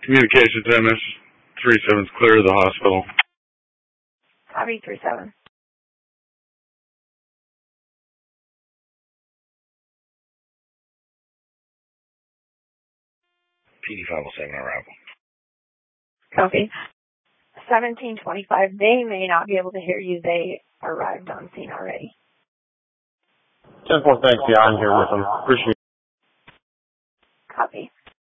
Communications MS 37's clear of the hospital. Copy 37. PD 507 arrival. Copy. 1725, they may not be able to hear you. They arrived on scene already. 10-4, thanks. Yeah, I'm here with them. Appreciate it. Copy.